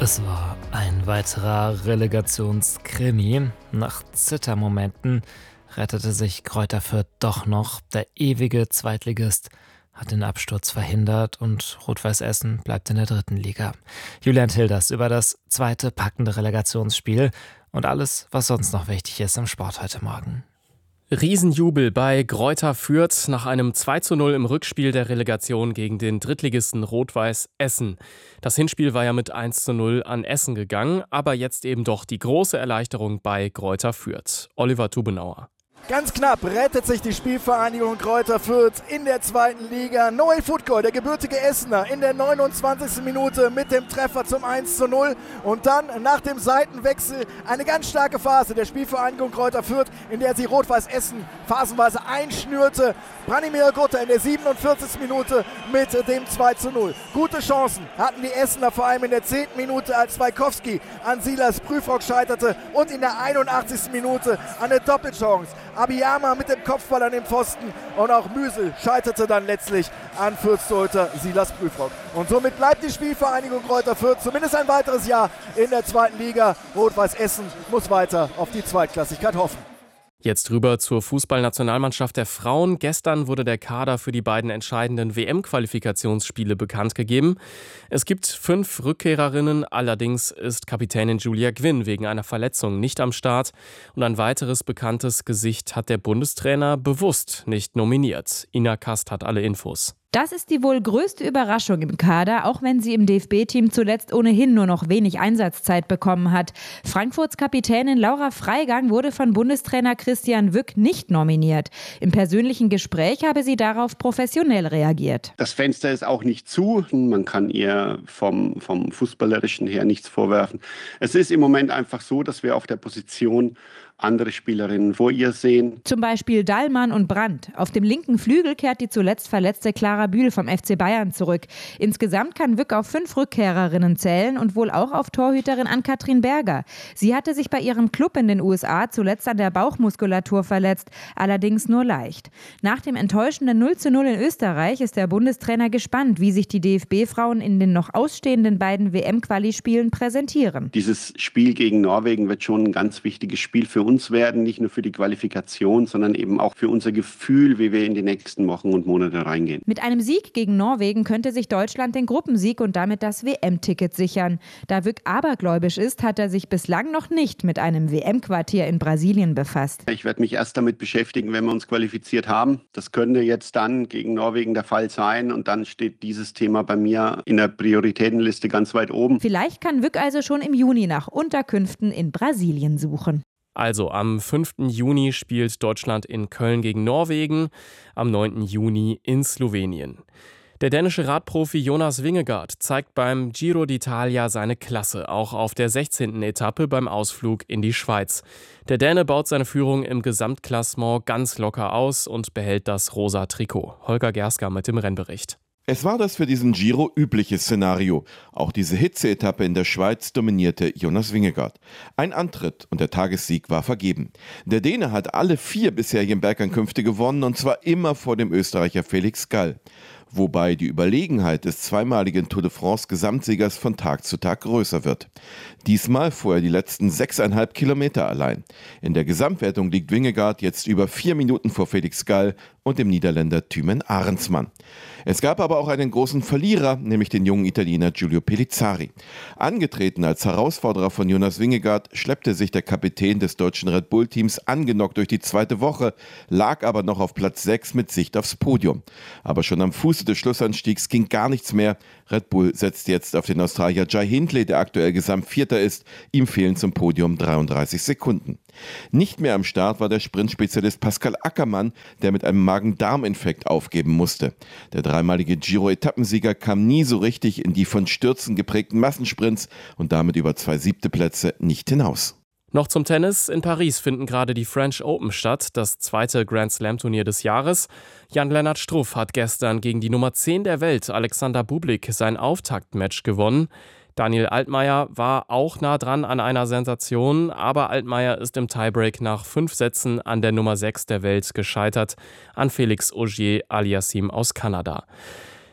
Das war ein weiterer Relegationskrimi. Nach Zittermomenten rettete sich Greuther Fürth doch noch. Der ewige Zweitligist hat den Absturz verhindert und Rot-Weiß Essen bleibt in der 3. Liga. Julian Tilders über das zweite packende Relegationsspiel und alles, was sonst noch wichtig ist im Sport heute Morgen. Riesenjubel bei Greuther Fürth nach einem 2:0 im Rückspiel der Relegation gegen den Drittligisten Rot-Weiß Essen. Das Hinspiel war ja mit 1:0 an Essen gegangen, aber jetzt eben doch die große Erleichterung bei Greuther Fürth. Oliver Tubenauer. Ganz knapp rettet sich die Spielvereinigung Greuther Fürth in der 2. Liga. Noel Futgol, der gebürtige Essener, in der 29. Minute mit dem Treffer zum 1:0. Und dann nach dem Seitenwechsel eine ganz starke Phase der Spielvereinigung Greuther Fürth, in der sie Rot-Weiß Essen phasenweise einschnürte. Branimir Gutta in der 47. Minute mit dem 2:0. Gute Chancen hatten die Essener vor allem in der 10. Minute, als Wajkowski an Silas Prüfrock scheiterte, und in der 81. Minute eine Doppelchance. Abiyama mit dem Kopfball an den Pfosten, und auch Müsel scheiterte dann letztlich an Fürth-Torhüter Silas Prüfrock. Und somit bleibt die Spielvereinigung Greuther Fürth zumindest ein weiteres Jahr in der 2. Liga. Rot-Weiß Essen muss weiter auf die Zweitklassigkeit hoffen. Jetzt rüber zur Fußballnationalmannschaft der Frauen. Gestern wurde der Kader für die beiden entscheidenden WM-Qualifikationsspiele bekannt gegeben. Es gibt 5 Rückkehrerinnen, allerdings ist Kapitänin Julia Gwynn wegen einer Verletzung nicht am Start. Und ein weiteres bekanntes Gesicht hat der Bundestrainer bewusst nicht nominiert. Ina Kast hat alle Infos. Das ist die wohl größte Überraschung im Kader, auch wenn sie im DFB-Team zuletzt ohnehin nur noch wenig Einsatzzeit bekommen hat. Frankfurts Kapitänin Laura Freigang wurde von Bundestrainer Christian Wück nicht nominiert. Im persönlichen Gespräch habe sie darauf professionell reagiert. Das Fenster ist auch nicht zu. Man kann ihr vom Fußballerischen her nichts vorwerfen. Es ist im Moment einfach so, dass wir auf der Position andere Spielerinnen vor ihr sehen. Zum Beispiel Dallmann und Brandt. Auf dem linken Flügel kehrt die zuletzt verletzte Clara Bühl vom FC Bayern zurück. Insgesamt kann Wück auf 5 Rückkehrerinnen zählen und wohl auch auf Torhüterin Ann-Kathrin Berger. Sie hatte sich bei ihrem Club in den USA zuletzt an der Bauchmuskulatur verletzt, allerdings nur leicht. Nach dem enttäuschenden 0:0 in Österreich ist der Bundestrainer gespannt, wie sich die DFB-Frauen in den noch ausstehenden beiden WM-Quali-Spielen präsentieren. Dieses Spiel gegen Norwegen wird schon ein ganz wichtiges Spiel für uns werden, nicht nur für die Qualifikation, sondern eben auch für unser Gefühl, wie wir in die nächsten Wochen und Monate reingehen. Mit einem Sieg gegen Norwegen könnte sich Deutschland den Gruppensieg und damit das WM-Ticket sichern. Da Wück abergläubisch ist, hat er sich bislang noch nicht mit einem WM-Quartier in Brasilien befasst. Ich werde mich erst damit beschäftigen, wenn wir uns qualifiziert haben. Das könnte jetzt dann gegen Norwegen der Fall sein, und dann steht dieses Thema bei mir in der Prioritätenliste ganz weit oben. Vielleicht kann Wück also schon im Juni nach Unterkünften in Brasilien suchen. Also am 5. Juni spielt Deutschland in Köln gegen Norwegen, am 9. Juni in Slowenien. Der dänische Radprofi Jonas Vingegaard zeigt beim Giro d'Italia seine Klasse, auch auf der 16. Etappe beim Ausflug in die Schweiz. Der Däne baut seine Führung im Gesamtklassement ganz locker aus und behält das rosa Trikot. Holger Gersker mit dem Rennbericht. Es war das für diesen Giro übliche Szenario. Auch diese Hitze-Etappe in der Schweiz dominierte Jonas Vingegaard. Ein Antritt und der Tagessieg war vergeben. Der Däne hat alle 4 bisherigen Bergankünfte gewonnen, und zwar immer vor dem Österreicher Felix Gall. Wobei die Überlegenheit des zweimaligen Tour de France Gesamtsiegers von Tag zu Tag größer wird. Diesmal fuhr er die letzten 6,5 Kilometer allein. In der Gesamtwertung liegt Vingegaard jetzt über 4 Minuten vor Felix Gall und dem Niederländer Thymen Arendsman. Es gab aber auch einen großen Verlierer, nämlich den jungen Italiener Giulio Pellizzari. Angetreten als Herausforderer von Jonas Vingegaard schleppte sich der Kapitän des deutschen Red Bull-Teams angenockt durch die zweite Woche, lag aber noch auf Platz 6 mit Sicht aufs Podium. Aber schon am Fuße des Schlussanstiegs ging gar nichts mehr. Red Bull setzt jetzt auf den Australier Jai Hindley, der aktuell Gesamtvierter ist. Ihm fehlen zum Podium 33 Sekunden. Nicht mehr am Start war der Sprintspezialist Pascal Ackermann, der mit einem Magen-Darm-Infekt aufgeben musste. Der dreimalige Giro-Etappensieger kam nie so richtig in die von Stürzen geprägten Massensprints und damit über 2 7. Plätze nicht hinaus. Noch zum Tennis. In Paris finden gerade die French Open statt, das zweite Grand-Slam-Turnier des Jahres. Jan-Lennart Struff hat gestern gegen die Nummer 10 der Welt, Alexander Bublik, sein Auftaktmatch gewonnen. Daniel Altmaier war auch nah dran an einer Sensation, aber Altmaier ist im Tiebreak nach 5 Sätzen an der Nummer 6 der Welt gescheitert, an Felix Auger-Aliassime aus Kanada.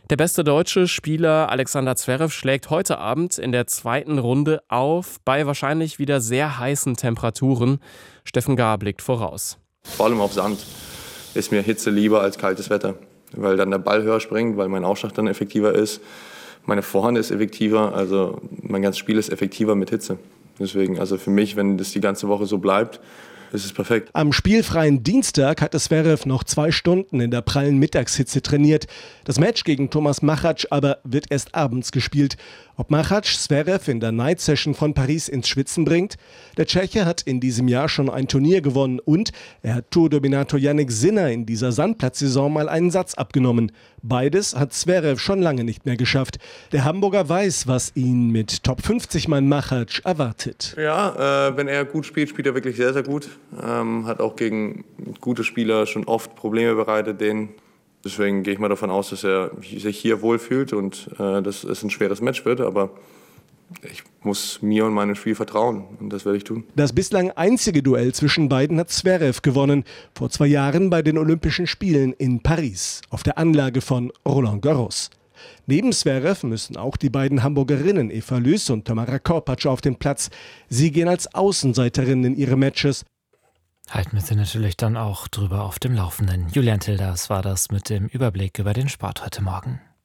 Der beste deutsche Spieler Alexander Zverev schlägt heute Abend in der zweiten Runde auf, bei wahrscheinlich wieder sehr heißen Temperaturen. Steffen Gahr blickt voraus. Vor allem auf Sand ist mir Hitze lieber als kaltes Wetter, weil dann der Ball höher springt, weil mein Aufschlag dann effektiver ist, meine Vorhand ist effektiver, also mein ganzes Spiel ist effektiver mit Hitze. Deswegen, also für mich, wenn das die ganze Woche so bleibt, ist es perfekt. Am spielfreien Dienstag hatte Zverev noch 2 Stunden in der prallen Mittagshitze trainiert. Das Match gegen Thomas Machac aber wird erst abends gespielt. Ob Machac Zverev in der Night Session von Paris ins Schwitzen bringt? Der Tscheche hat in diesem Jahr schon ein Turnier gewonnen und er hat Tourdominator Jannik Sinner in dieser Sandplatzsaison mal einen Satz abgenommen. Beides hat Zverev schon lange nicht mehr geschafft. Der Hamburger weiß, was ihn mit Top 50-Mann Machac erwartet. Ja, wenn er gut spielt, spielt er wirklich sehr, sehr gut. Hat auch gegen gute Spieler schon oft Probleme bereitet, denen. Deswegen gehe ich mal davon aus, dass er sich hier wohlfühlt und dass es ein schweres Match wird. Aber ich muss mir und meinem Spiel vertrauen und das werde ich tun. Das bislang einzige Duell zwischen beiden hat Zverev gewonnen. Vor 2 Jahren bei den Olympischen Spielen in Paris auf der Anlage von Roland Garros. Neben Zverev müssen auch die beiden Hamburgerinnen Eva Lüß und Tamara Korpatsch auf den Platz. Sie gehen als Außenseiterinnen in ihre Matches. Halten wir Sie natürlich dann auch drüber auf dem Laufenden. Julian Tilders war das mit dem Überblick über den Sport heute Morgen.